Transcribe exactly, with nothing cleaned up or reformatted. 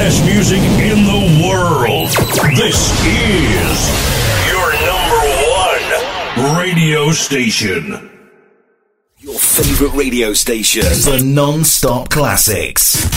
best music in the world. This is your number one radio station. Your favorite radio station. The Non-Stop Classics.